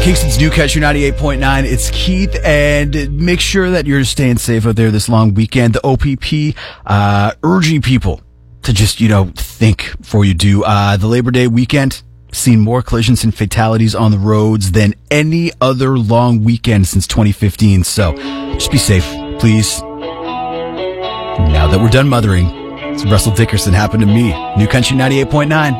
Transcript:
Kingston's New Country 98.9. It's Keith, and make sure that you're staying safe out there this long weekend. The OPP urging people to just, think before you do. The Labor Day weekend, seen more collisions and fatalities on the roads than any other long weekend since 2015. So just be safe, please. Now that we're done mothering, it's Russell Dickerson, Happened to Me. New Country 98.9.